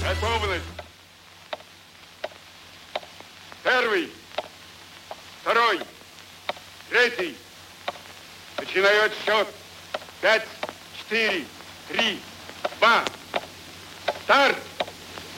Готовность. Первый, второй, третий. Начинает счет. 5, 4, 3, 2. Старт!